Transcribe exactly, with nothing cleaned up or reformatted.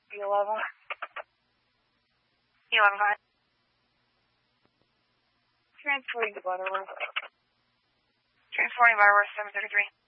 E eleven. E eleven, go ahead. Transporting to Butterworth. Transporting Butterworth, seven thirty-three.